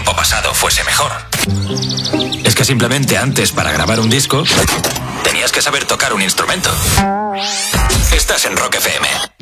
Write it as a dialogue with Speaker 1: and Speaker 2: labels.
Speaker 1: tiempo pasado fuese mejor. Es que simplemente antes, para grabar un disco, tenías que saber tocar un instrumento. Estás en Rock FM.